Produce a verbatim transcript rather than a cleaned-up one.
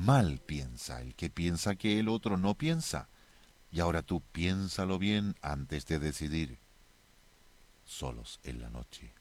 Mal piensa el que piensa que el otro no piensa. Y ahora tú piénsalo bien antes de decidir. Solos en la noche.